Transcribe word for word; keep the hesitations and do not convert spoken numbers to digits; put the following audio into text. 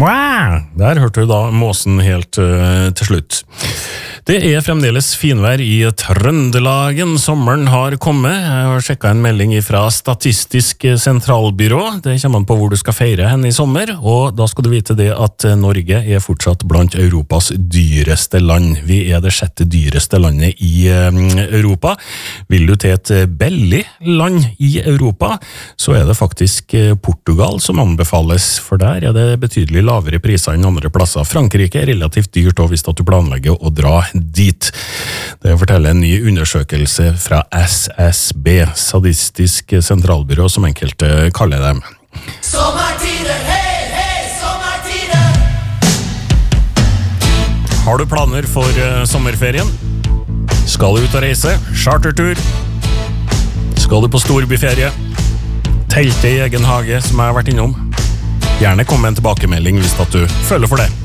Wow! Der hørte du da måsen helt uh, til slutt. Det er fremdeles finvær i Trøndelagen. Sommeren har kommet. Jeg har sjekket en melding fra Statistisk sentralbyrå. Det kommer an på hvor du skal feire henne i sommer, og da skal du vite det at Norge er fortsatt blant Europas dyreste land. Vi er det sjette dyreste landet i Europa. Vil du til et billig land i Europa, så er det faktisk Portugal som anbefales, for der er det betydelig lavere priser enn andre plasser. Frankrike er relativt dyrt, og hvis du planlegger å dra dit. Det forteller en ny undersøkelse fra S S B, Statistisk sentralbyrå, som enkelte kaller dem. Sommertider, hei, hei, sommertider! Har du planer for uh, sommerferien? Skal du ut og reise? Chartertur? Skal du på storbyferie? Telte i egen hage, som jeg har vært innom? Gjerne kom med en tilbakemelding hvis at du føler for det.